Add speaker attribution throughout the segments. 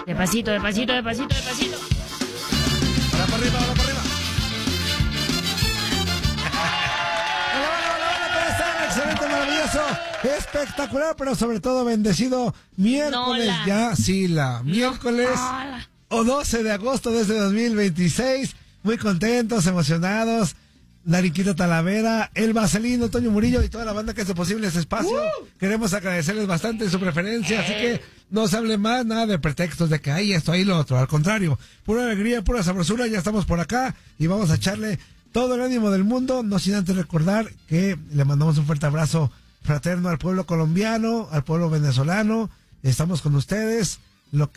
Speaker 1: Despacito, despacito, despacito, despacito.
Speaker 2: Ahora para arriba, ahora para arriba. Hola, ¿cómo están? Excelente, maravilloso, espectacular, pero sobre todo bendecido miércoles.
Speaker 1: No,
Speaker 2: ya, sí, miércoles o 12 de agosto de este 2026. Muy contentos, emocionados. Lariquito Talavera, el Vaselino, Toño Murillo y toda la banda que hace posible ese espacio. Queremos agradecerles bastante su preferencia, así que no se hable más, nada de pretextos de que hay esto, ahí lo otro. Al contrario, pura alegría, pura sabrosura, ya estamos por acá y vamos a echarle todo el ánimo del mundo, no sin antes recordar que le mandamos un fuerte abrazo fraterno al pueblo colombiano, al pueblo venezolano. Estamos con ustedes, lo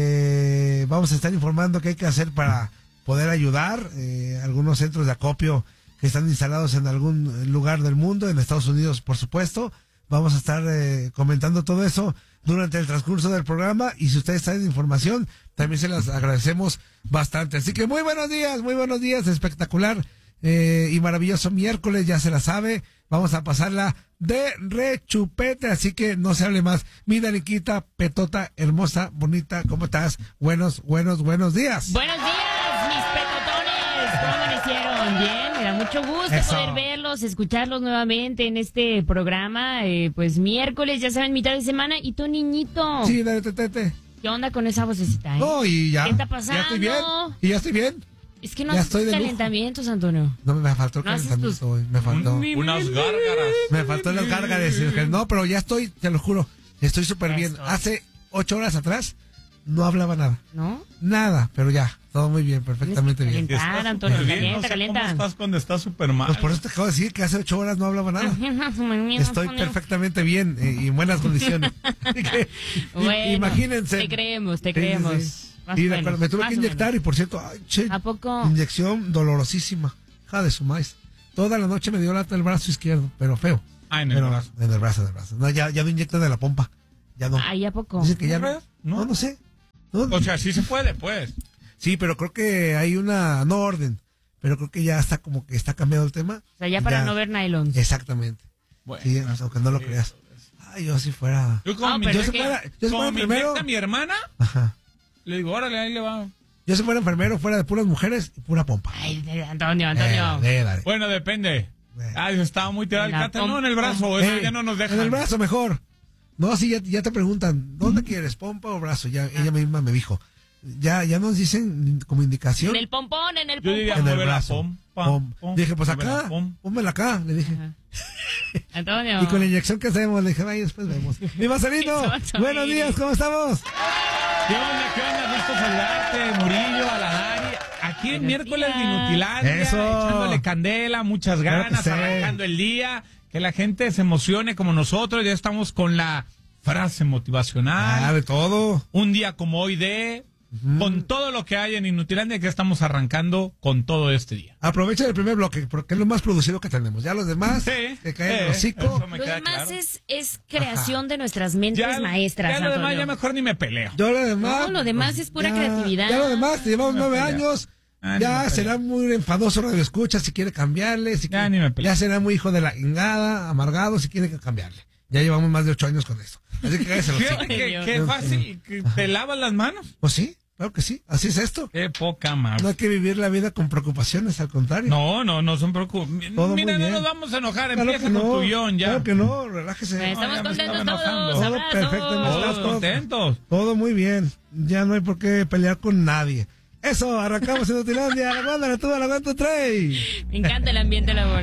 Speaker 2: que vamos a estar informando que hay que hacer para poder ayudar, algunos centros de acopio que están instalados en algún lugar del mundo, en Estados Unidos, por supuesto. Vamos a estar comentando todo eso durante el transcurso del programa, y si ustedes traen información, también se las agradecemos bastante. Así que muy buenos días, espectacular y maravilloso miércoles, ya se la sabe. Vamos a pasarla de rechupete, así que no se hable más. Mi Daniquita, petota, hermosa, bonita, ¿cómo estás? Buenos días.
Speaker 1: Buenos días, mis petotones. ¿Cómo amanecieron? Bien, me da mucho gusto poder verlos, escucharlos nuevamente en este programa. Pues miércoles, ya saben, mitad de semana. ¿Y tu niñito?
Speaker 2: Sí, dale, tete.
Speaker 1: ¿Qué onda con esa vocecita,
Speaker 2: No, y ya.
Speaker 1: ¿Qué está pasando?
Speaker 2: Ya estoy bien. Y ya estoy bien.
Speaker 1: Es que no haces calentamientos, Antonio.
Speaker 2: No, me faltó el calentamiento hoy. Me faltó.
Speaker 3: Unas gárgaras.
Speaker 2: Me faltó las gárgaras. No, pero ya estoy, te lo juro. Estoy súper bien. Hace 8 horas atrás no hablaba nada.
Speaker 1: ¿No?
Speaker 2: Nada, pero ya. Todo muy bien, perfectamente bien.
Speaker 1: Calentar, Antonio, calienta.
Speaker 3: ¿Cómo estás cuando estás súper mal?
Speaker 2: Pues por eso te acabo de decir que hace 8 horas no hablaba nada. Estoy perfectamente bien y en buenas condiciones.
Speaker 1: Bueno,
Speaker 2: imagínense.
Speaker 1: Te creemos.
Speaker 2: Sí. Y me tuve que inyectar y por cierto, ay, che,
Speaker 1: ¿a poco?
Speaker 2: Inyección dolorosísima. Ja de su maíz. Toda la noche me dio lata el brazo izquierdo, pero feo.
Speaker 3: En el brazo.
Speaker 2: En el brazo. No, ya no inyectan de la pompa. Ya no.
Speaker 1: Ay, ¿a poco?
Speaker 2: Dicen que ya no. No sé. No.
Speaker 3: O sea, sí se puede, pues.
Speaker 2: Sí, pero creo que hay no orden, pero creo que ya está como que está cambiado el tema.
Speaker 1: O sea, ya para no ver nylon.
Speaker 2: Exactamente.
Speaker 3: Bueno,
Speaker 2: sí, aunque no lo creas. Ay, yo si fuera.
Speaker 3: Yo como
Speaker 2: me
Speaker 3: inyecta mi hermana,
Speaker 2: ajá,
Speaker 3: le digo, órale, ahí le va.
Speaker 2: Yo si fuera enfermero, fuera de puras mujeres y pura pompa.
Speaker 1: Ay, Antonio.
Speaker 2: Dale.
Speaker 3: Bueno, depende. Estaba muy tirado el cate, no, en el brazo, eso ya no nos dejan.
Speaker 2: En el brazo mejor. No, sí, ya te preguntan, ¿dónde quieres, pompa o brazo? Ya ella misma me dijo. Ya nos dicen como indicación.
Speaker 1: En el pompón.
Speaker 3: Yo diría,
Speaker 2: en el brazo.
Speaker 3: Pom.
Speaker 2: Dije, pues acá, pónmela acá, le dije.
Speaker 1: Antonio.
Speaker 2: Y con la inyección que hacemos, le dije, vaya, después vemos. Mi Marcelino, buenos días, ¿cómo estamos?
Speaker 3: ¿Qué onda? Gusto saludarte, Murillo, a la Dari. Aquí en miércoles de Inutilandia, echándole candela, muchas ganas, arrancando el día. Que la gente se emocione como nosotros. Ya estamos con la frase motivacional.
Speaker 2: De todo.
Speaker 3: Un día como hoy con todo lo que hay en Inutilandia, que estamos arrancando con todo este día.
Speaker 2: Aprovecha el primer bloque, porque es lo más producido que tenemos. Ya los demás, te caen el hocico.
Speaker 1: Lo demás es creación de nuestras mentes maestras.
Speaker 3: Ya lo demás, ya mejor ni me peleo.
Speaker 1: Lo demás es pura creatividad.
Speaker 2: Ya lo demás, te llevamos 9 años. Ya será muy enfadoso Radio Escucha si quiere cambiarle. Ya será muy hijo de la ingada, amargado si quiere cambiarle. Ya llevamos más de 8 años con eso. Así que cállese los hocico.
Speaker 3: Qué fácil. ¿Te lavas las manos?
Speaker 2: Pues sí. Claro que sí, así es esto.
Speaker 3: Qué poca madre.
Speaker 2: No hay que vivir la vida con preocupaciones, al contrario.
Speaker 3: No son preocupaciones. Mira, no nos vamos a enojar, claro, empieza con tu guión ya.
Speaker 2: Claro que no, relájese.
Speaker 1: Estamos contentos todos,
Speaker 2: todo perfectamente.
Speaker 3: Todos contentos.
Speaker 2: Todo muy bien, ya no hay por qué pelear con nadie. Eso, arrancamos en Inutilandia, la banda, la tuba, la cuánto trae.
Speaker 1: Me encanta el ambiente laboral.